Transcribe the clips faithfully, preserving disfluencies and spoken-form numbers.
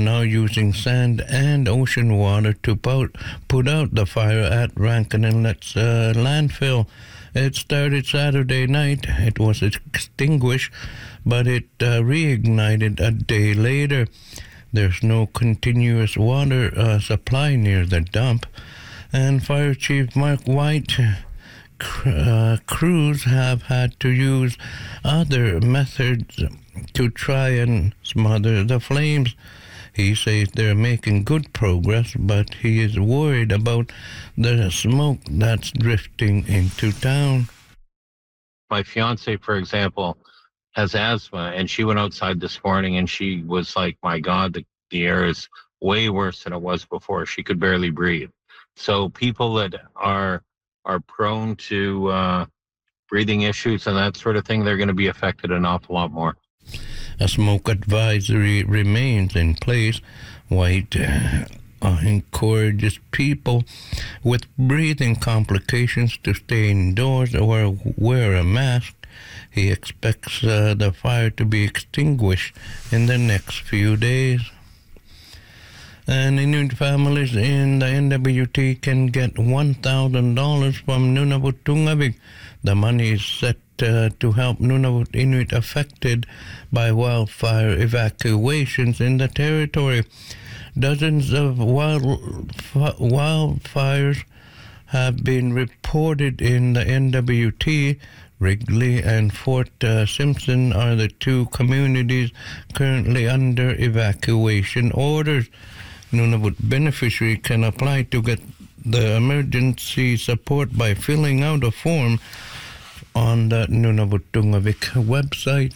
now using sand and ocean water to put, put out the fire at Rankin Inlet's uh, landfill. It started Saturday night. It was extinguished, but it uh, reignited a day later. There's no continuous water uh, supply near the dump. And Fire Chief Mark White, uh, crews have had to use other methods to try and smother the flames. He says they're making good progress, but he is worried about the smoke that's drifting into town. My fiance, for example, has asthma, and she went outside this morning and she was like, my God, the, the air is way worse than it was before. She could barely breathe. So people that are are prone to uh, breathing issues and that sort of thing, they're going to be affected an awful lot more. A smoke advisory remains in place. White uh, encourages people with breathing complications to stay indoors or wear a mask. He expects uh, the fire to be extinguished in the next few days. And Inuit families in the N W T can get one thousand dollars from Nunavut Tungavik. The money is set uh, to help Nunavut Inuit affected by wildfire evacuations in the territory. Dozens of wild, wildfires have been reported in the N W T. Wrigley and Fort uh, Simpson are the two communities currently under evacuation orders. Nunavut beneficiary can apply to get the emergency support by filling out a form on the Nunavut Tungavik website.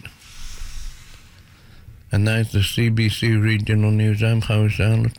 And that's the C B C Regional News. I'm Howie Salot.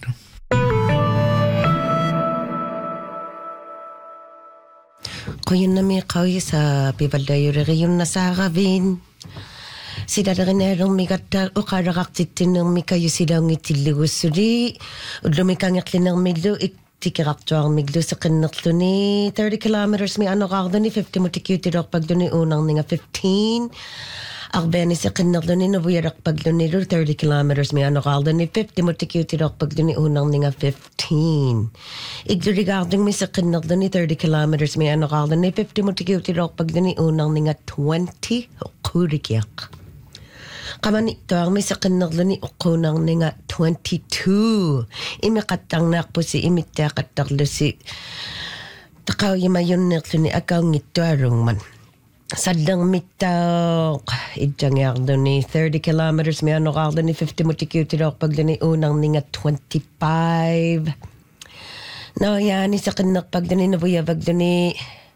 Koyun na mi kauy sa pibaldayuri yun na sa gavin. Sida rin erong mi kata o karaktitin ng mi kayo silang itiligusuri. Udlo mi kangaklin ng miglo iktikiraktuang miglo sa kanaklo ni thirty kilometers mi ano kakdo ni fifty mo tikitirok pagdo ni unang nga fifteen. Akbeni sa kanaklo ni nabuyarak pagdo ni thirty kilometers mi ano kakdo ni fifty mo tikitirok pagdo ni unang nga fifteen. Igdo rigarding mi sa kanaklo ni thirty kilometers mi ano kakdo ni fifty mo tikitirok pagdo ni unang nga twenty. Kurikiak. Kaman ito ang may sa kanaglo ni ukunang ni nga twenty-two. Imi katang nakpo si imita kataglo si takaw yimayon naklo ni akaw ngito arong man. Sadang mitak idjang yakdo ni thirty kilometers may ano kakdo ni fifty mo tikitirok pagdo ni unang ni nga twenty-five. No, yan sa kanak pagdo ni nabuyabag do ni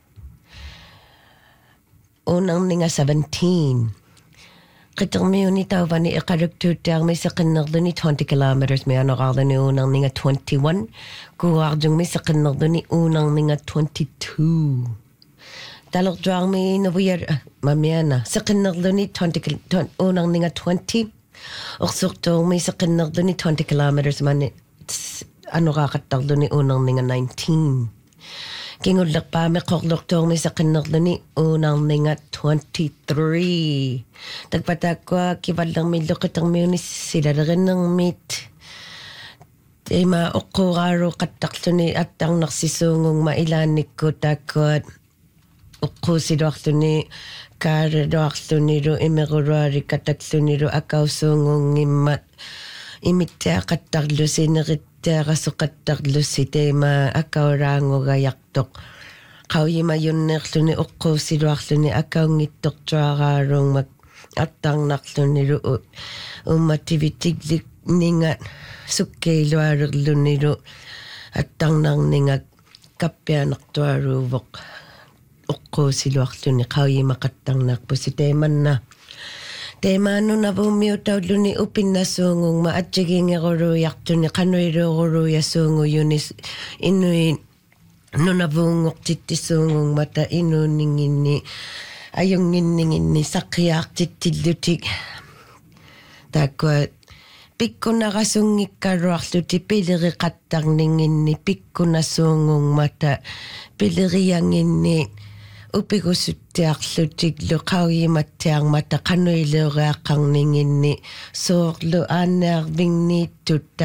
unang ni nga seventeen. Kitang may unitaw pa ni ikaraktutar may sa kanagdo ni twenty kilometers may ano kakdo ni unang ni nga twenty-one. Kuwagdong may sa kanagdo ni unang ni nga twenty-two. Talok doang may nabuyar, ah, mamaya na. Sa kanagdo ni twenty, unang ni nga twenty. Uksok doang may sa kanagdo ni twenty kilometers man ano kakatagdo ni unang ni nga nineteen. Kingudlak pa may koklok doang may sa kanagdo ni unang ni nga twenty-three. Tagpatak ko, kibalang may lukit ang may sila rin ng meat. Di maukuro katakto ni at ang naksisungong mailanik ko takot. Uko si dokto ni kare dokto ni ro imegurari katakto ni ro akaw sungong imat. Imita kataklo si nakita kasukataklo si tema akaw rango gayaktok. Kau yima yun naklo ni uko si dokto ni akaw ngitok tragarong mag atang naklo ni ro umativitig ningat sukay luaraglo ni ro atang nang ningat kapya naktuaro vok uko si dokto ni kau yima katang nakpo si teman na. Tema no na bumiyo taw ni upin na sungong maatjiging goro yakto ni kanoy goro ya sungo yunis inuin no na bungok titi sungong mata inu ningini ayong ningini sakyak titi lutik takot pikko na kasungik karuak luti piliri katang ningini pikko na sungong mata piliri yang ini upi ko sutiak lutik lo kawi matiang mata kanoy lo rakang ningini so lo anak bing ni tuta